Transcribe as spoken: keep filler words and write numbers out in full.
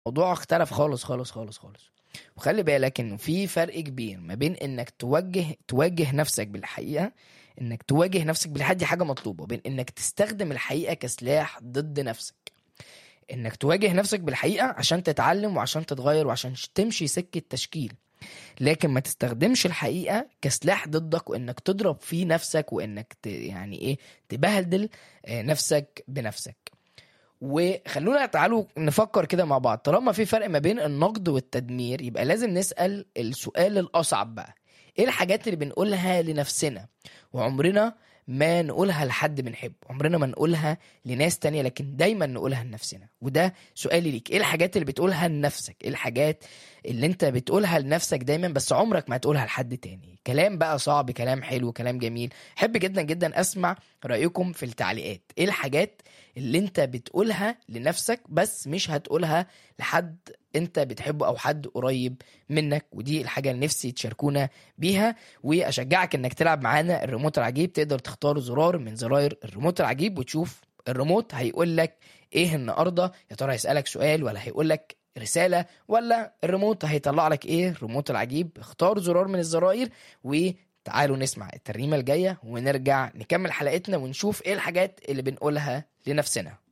الموضوع اختلف خالص خالص خالص خالص. وخلي بالك انه في فرق كبير ما بين انك توجه تواجه نفسك بالحقيقة. انك تواجه نفسك بالحقيقة دي حاجة مطلوبة، وبين انك تستخدم الحقيقة كسلاح ضد نفسك. انك تواجه نفسك بالحقيقة عشان تتعلم وعشان تتغير وعشان تمشي سكة تشكيل، لكن ما تستخدمش الحقيقة كسلاح ضدك، وانك تضرب فيه نفسك، وانك ت... يعني ايه تبهدل آه، نفسك بنفسك. وخلونا تعالوا نفكر كده مع بعض. طالما في فرق ما بين النقد والتدمير، يبقى لازم نسأل السؤال الأصعب بقى: ايه الحاجات اللي بنقولها لنفسنا وعمرنا ما نقولها لحد بنحبه، عمرنا ما نقولها لناس تانية، لكن دايما نقولها لنفسنا؟ وده سؤالي ليك: ايه الحاجات اللي بتقولها لنفسك؟ ايه الحاجات اللي انت بتقولها لنفسك دايما بس عمرك ما هتقولها لحد تاني؟ كلام بقى صعب، كلام حلو، كلام جميل. حب جدا جدا اسمع رأيكم في التعليقات. ايه الحاجات اللي انت بتقولها لنفسك بس مش هتقولها لحد انت بتحبه او حد قريب منك؟ ودي الحاجة اللي نفسي تشاركونا بيها. واشجعك انك تلعب معانا الريموت العجيب. تقدر تختار زرار من زراير الريموت العجيب وتشوف الريموت هيقول لك ايه النهارده. يا ترى هيسألك سؤال ولا هيقول لك رسالة، ولا الريموت هيطلع لك ايه؟ الريموت العجيب. اختار زرار من الزراير وتعالوا نسمع الترنيمة الجاية ونرجع نكمل حلقتنا ونشوف ايه الحاجات اللي بنقولها لنفسنا.